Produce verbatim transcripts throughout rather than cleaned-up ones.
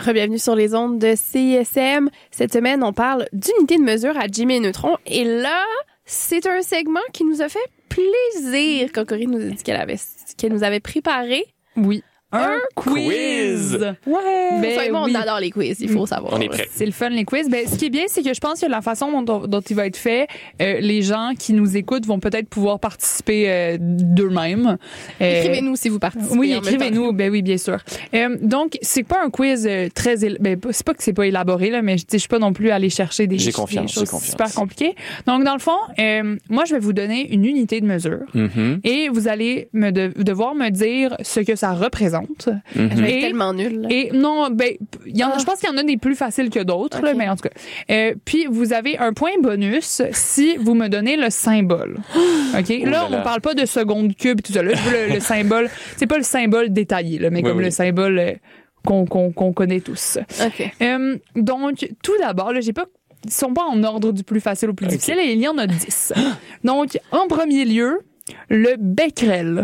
Bienvenue sur les ondes de C I S M. Cette semaine, on parle d'unité de mesure à Jimmy et Neutron. Et là, c'est un segment qui nous a fait plaisir quand Corinne nous a dit qu'elle avait, qu'elle nous avait préparé. Oui. Un, un quiz. quiz. Ouais. Ben, Ben, moi, oui. on adore les quiz, il faut savoir. On est prêt. C'est le fun, les quiz. Ben, ce qui est bien, c'est que je pense que la façon dont, dont il va être fait, euh, les gens qui nous écoutent vont peut-être pouvoir participer euh, d'eux-mêmes. Euh, Écrivez-nous si vous participez. Oui, en même écrivez-nous. temps. Ben oui, bien sûr. Euh, donc, c'est pas un quiz euh, très... éla- Ben, c'est pas que c'est pas élaboré, là, mais je je suis pas non plus allée chercher des, J'ai des confiance, choses j'ai confiance. super compliquées. Donc, dans le fond, euh, moi, je vais vous donner une unité de mesure. Mm-hmm. Et vous allez me de- devoir me dire ce que ça représente. Mm-hmm. Je vais être Et- tellement nulle. là. Et non, ben, il y en a, Ah. je pense qu'il y en a des plus faciles que d'autres, là, Ok. mais en tout cas. Euh, puis vous avez un point bonus si vous me donnez le symbole. OK? Oh là, là on là. parle pas de seconde cube et tout ça. Là, je veux le, le symbole, c'est pas le symbole détaillé, là, mais Oui, comme oui. le symbole euh, qu'on qu'on qu'on connaît tous. OK. Euh, donc, tout d'abord, là, j'ai pas ils sont pas en ordre du plus facile au plus Ok. difficile et il y en a dix. Donc, en premier lieu, le becquerel.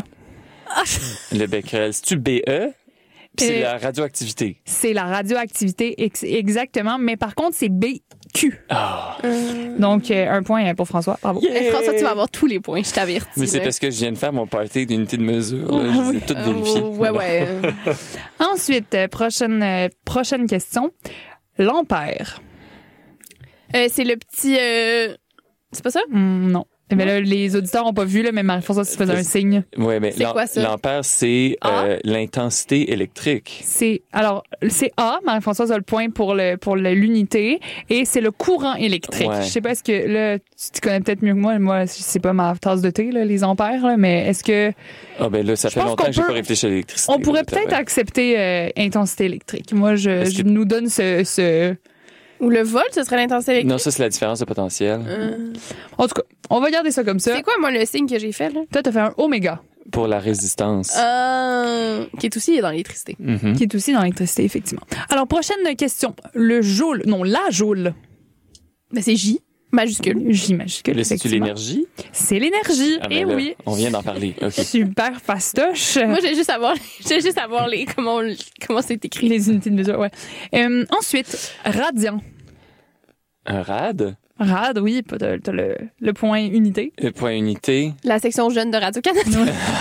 Le becquerel, c'est-tu B E? Puis c'est Euh, la radioactivité. C'est la radioactivité ex- exactement, mais par contre, c'est B Q. Ah. Donc, euh, un point pour François. Bravo. Yeah! Hey, François, tu vas avoir tous les points, je t'avertis. Mais c'est là. parce que je viens de faire mon party d'unité de mesure. Là. Je les ai toutes Euh, vérifiées. ouais, ouais. Ensuite, euh, prochaine, euh, prochaine question. L'ampère. Euh, c'est le petit... euh, C'est pas ça? Hmm, non. Eh bien là, les auditeurs n'ont pas vu, là, mais Marie-François se faisait un signe. Ouais, mais C'est l'am- quoi ça? l'ampère, c'est euh, l'intensité électrique. C'est, alors, c'est A. Marie-Françoise a le point pour le, pour le- l'unité. Et c'est le courant électrique. Ouais. Je sais pas, est-ce que, là, tu te connais peut-être mieux que moi. Moi, c'est pas ma tasse de thé, là, les ampères, là, mais est-ce que, Ah ben là, ça Je fait pense longtemps qu'on que j'ai peut- pas réfléchi à l'électricité. on pourrait là, peut-être t'as- accepter euh, intensité électrique. Moi, je, Est-ce je que- nous donne ce, ce, Ou le vol, ce serait l'intensité électrique? Non, ça, c'est la différence de potentiel. Euh, en tout cas, on va garder ça comme ça. C'est quoi, moi, le signe que j'ai fait, là? Toi, t'as fait un oméga, Pour la résistance. Euh, qui est aussi dans l'électricité. Mhm. qui est aussi dans l'électricité, effectivement. Alors, prochaine question. Le joule, non, la joule. Ben, c'est J, majuscule. J majuscule, Là, c'est-tu effectivement. l'énergie? C'est l'énergie. Ah ben Eh là, oui. on vient d'en parler. OK. Super fastoche. Moi, j'ai juste à voir, j'ai juste à voir les, comment, on- comment c'est écrit. Les unités de mesure, ouais. Euh, ensuite, radian. Un rad? Rad, oui, t'as, t'as le, le point unité. Le point unité. La section jeune de Radio-Canada.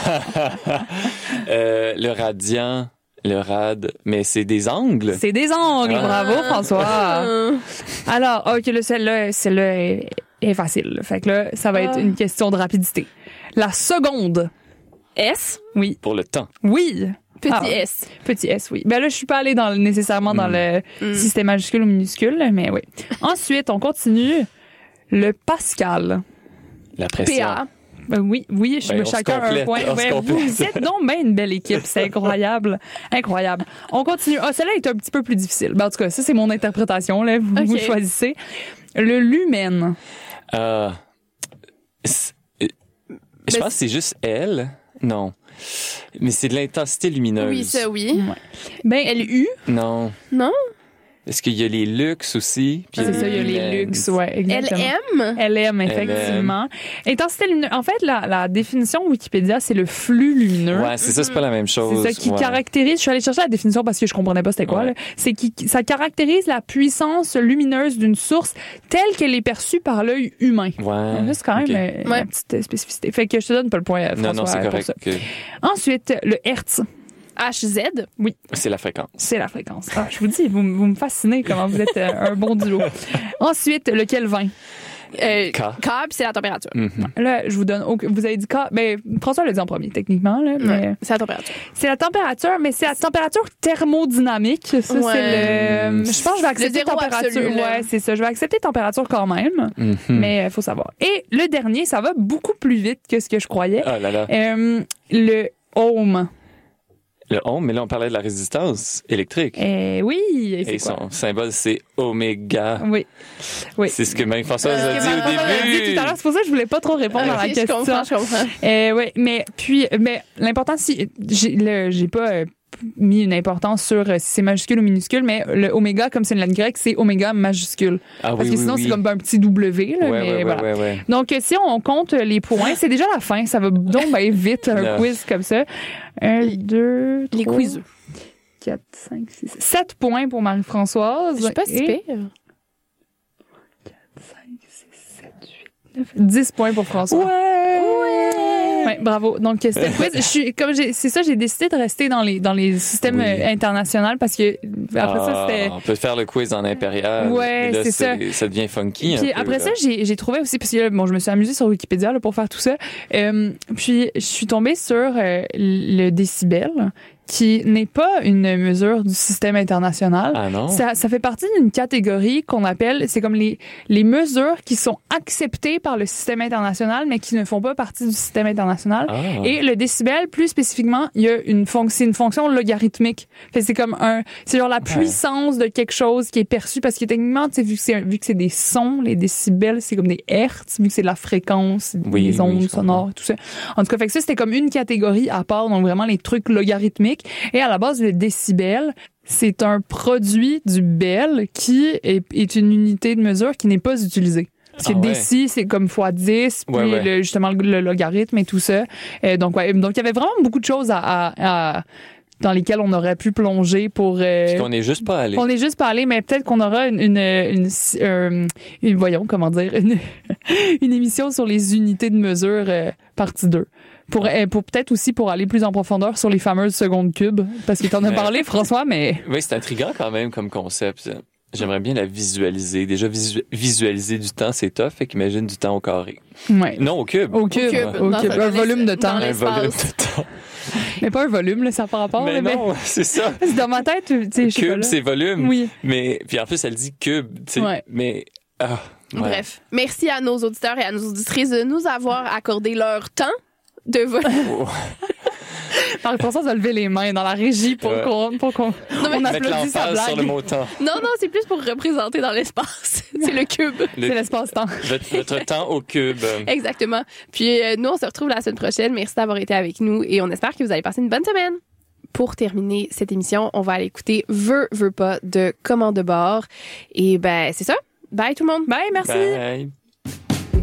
Euh, le radian. Le rad. Mais c'est des angles? C'est des angles. Ah. Bravo, François. Euh, Alors, OK, là, celle-là, celle-là est, est facile. Fait que là, ça va être Ah. une question de rapidité. La seconde. S, Oui. Pour le temps. Oui. petit Ah. S. Petit S, oui. Ben là, je suis pas allée dans, le- nécessairement dans le Mm. système majuscule ou minuscule, mais oui. Ensuite, on continue. Le Pascal. La pression. P A. Ben oui, oui, je Ben, me on se chacun un complète, point. on se Ouais, vous complète. êtes donc bien une belle équipe, c'est incroyable, incroyable. On continue. Ah, celle-là est un petit peu plus difficile. Ben, en tout cas, ça c'est mon interprétation là. Vous, Ok. vous choisissez. Le lumen. Euh, c'est- euh, je Ben, pense que c'est juste elle. Non. Mais c'est de l'intensité lumineuse. Oui, ça, oui. Ben, L U, Non. non? Est-ce qu'il y a les luxe aussi? Puis c'est ça, il y a lumens. les luxe, ouais, L exactement. M? L M, effectivement. Intensité lumineuse. En fait, la, la définition Wikipédia, c'est le flux lumineux. Ouais, c'est ça, c'est pas la même chose. C'est ça qui ouais. caractérise, je suis allée chercher la définition parce que je comprenais pas c'était quoi, Ouais. là. C'est qui, ça caractérise la puissance lumineuse d'une source telle qu'elle est perçue par l'œil humain. Ouais. C'est quand même ok. euh, une Ouais. petite spécificité. Fait que je te donne pas le point, euh, François, Non, non, c'est pour correct. ça. que Ensuite, le Hertz. H Z. C'est la fréquence. C'est la fréquence. Ah, je vous dis, vous, vous me fascinez comment vous êtes euh, un bon duo. Ensuite, le Kelvin. Euh, K. K, puis c'est la température. Mhm. Là, je vous donne, aucun- vous avez dit K, ben, François l'a dit en premier, techniquement, là, mais Ouais, c'est la température. c'est la température, mais c'est la température thermodynamique. Ça, c'est Ouais. le, je pense que je vais accepter zéro température. absolu, là. Ouais, c'est ça. Je vais accepter température quand même, Mhm. mais il faut savoir. Et le dernier, ça va beaucoup plus vite que ce que je croyais. Ah là là. Euh, le ohm. Le ohm, mais là, on parlait de la résistance électrique. Eh oui, et c'est Et quoi? son symbole, c'est oméga. Oui. Oui. C'est ce que Marie-Françoise Euh, a dit Marie-Françoise au l'a dit début. tout à l'heure, c'est pour ça que je voulais pas trop répondre à la Ok, je question. comprends, je comprends. Euh, ouais, mais puis, mais l'important, si j'ai, le- j'ai pas euh, mis une importance sur euh, si c'est majuscule ou minuscule, mais le oméga, comme c'est une lettre grecque, c'est oméga majuscule. Ah Parce oui, que oui, sinon, oui. c'est comme un petit W, là, Ouais, mais ouais, ouais, voilà. ouais, ouais. Donc, euh, si on compte les points, c'est déjà la fin. Ça va donc bien vite, un Neuf. quiz comme ça. Un, deux, Les trois, quiz. quatre, cinq, six, sept points pour Marie-Françoise. Je suis pas si Et pire. cinq, six, sept, huit, neuf, dix points pour François. Ouais! Ouais, bravo. Donc, c'était le quiz. Je suis, comme j'ai, c'est ça, j'ai décidé de rester dans les, dans les systèmes Oui. euh, internationaux parce que, après Ah, ça, c'était, on peut faire le quiz en impérial. Ouais, Et là, c'est ça. Ça devient funky. puis un peu, après là. ça, j'ai, j'ai trouvé aussi, parce que là, bon, je me suis amusée sur Wikipédia, là, pour faire tout ça. Euh, puis, je suis tombée sur euh, le décibel, qui n'est pas une mesure du système international. Ah non? Ça, ça fait partie d'une catégorie qu'on appelle, c'est comme les, les mesures qui sont acceptées par le système international, mais qui ne font pas partie du système international. Ah. Et le décibel, plus spécifiquement, il y a une fonction, c'est une fonction logarithmique. Fait que c'est comme un, c'est genre la puissance de quelque chose qui est perçue, parce que techniquement, tu sais, vu que c'est, vu que c'est des sons, les décibels, c'est comme des hertz, vu que c'est de la fréquence, Oui, des ondes oui, je sonores, tout ça. En tout cas, fait que ça, c'était comme une catégorie à part, donc vraiment les trucs logarithmiques. Et à la base, le décibel, c'est un produit du bel qui est, est une unité de mesure qui n'est pas utilisée. Parce que Ah ouais. déci, c'est comme fois dix, puis Ouais, ouais. Le, justement le, le logarithme et tout ça. Euh, donc, ouais, donc il y avait vraiment beaucoup de choses à, à, à dans lesquelles on aurait pu plonger pour... Euh, Puis qu'on n'est juste pas allé. on est juste parlé, mais peut-être qu'on aura une, une, une, euh, une- voyons, comment dire, une, une émission sur les unités de mesure, euh, partie deux. Pour, euh, pour peut-être aussi pour aller plus en profondeur sur les fameuses secondes cubes, parce que t'en as Ouais. parlé, François, mais... Oui, c'est intriguant quand même comme concept. J'aimerais bien la visualiser. Déjà, visu- visualiser du temps, c'est tough. Fait qu'imagine du temps au carré. Ouais. Non, au cube. Au cube, cube, au dans- cube. dans Un l'es- volume de temps. dans Un volume l'espace. de temps. Mais pas un volume, là, ça n'a pas rapport. Mais là, non, c'est ça. mais dans ma tête, tu sais, je sais pas, Cube, là. c'est volume. Oui. Mais, puis en plus, elle dit cube. tu sais. Ouais. Mais, ah, ouais. Bref, merci à nos auditeurs et à nos auditrices de nous avoir accordé leur temps de vote. Oh. Marie-Françoise a levé les mains dans la régie pour Ouais. qu'on, pour qu'on, Non, mais- on Mettre applaudisse sa l'emphase sur le blague. mot temps. Non, non, c'est plus pour représenter dans l'espace. C'est le cube. Le- C'est l'espace-temps. votre, votre temps au cube. Exactement. Puis euh, nous, on se retrouve la semaine prochaine. Merci d'avoir été avec nous et on espère que vous allez passer une bonne semaine. Pour terminer cette émission, on va aller écouter Veux, veux pas de Commande de bord. Et ben, c'est ça. Bye tout le monde. Bye, merci. Bye.